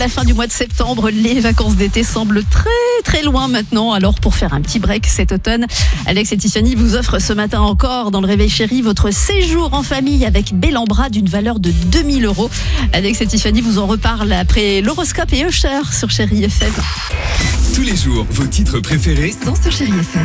La fin du mois de septembre, les vacances d'été semblent très loin maintenant. Alors pour faire un petit break cet automne, Alex et Tiffany vous offrent ce matin encore dans le Réveil Chéri votre séjour en famille avec Bellambra d'une valeur de 2000 €. Alex et Tiffany vous en reparlent après l'horoscope et Usher sur Chéri FM. Tous les jours, vos titres préférés Dans ce Chéri FM.